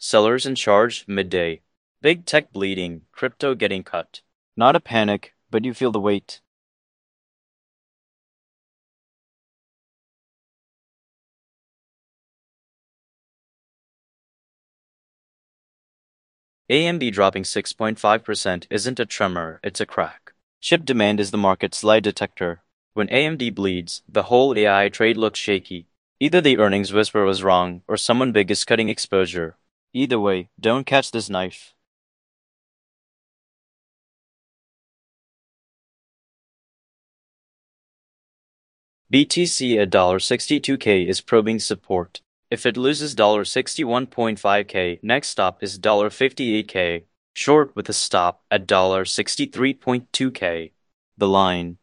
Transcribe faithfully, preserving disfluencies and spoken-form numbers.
Sellers in charge, midday. Big tech bleeding, crypto getting cut. Not a panic, but you feel the weight. A M D dropping six point five percent isn't a tremor, it's a crack. Chip demand is the market's lie detector. When A M D bleeds, the whole A I trade looks shaky. Either the earnings whisper was wrong, or someone big is cutting exposure. Either way, don't catch this knife. B T C at sixty-two K is probing support. If it loses sixty-one point five K, next stop is fifty-eight K, short with a stop at sixty-three point two K. The line,